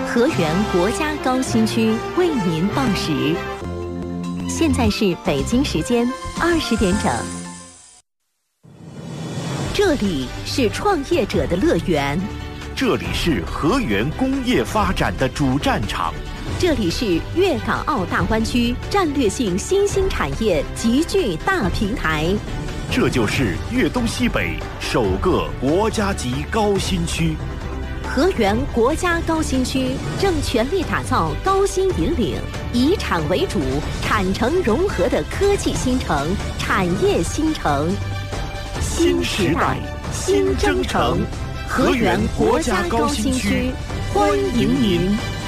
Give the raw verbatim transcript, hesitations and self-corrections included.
河源国家高新区为您报时，现在是北京时间二十点整。这里是创业者的乐园， 这里是河源工业发展的主战场， 这里是粤港澳大湾区战略性新兴产业集聚大平台， 这就是粤东西北首个国家级高新区。 河源国家高新区正全力打造高新引领、以产为主、产城融合的科技新城、产业新城。 新时代新征程，河源国家高新区，欢迎您。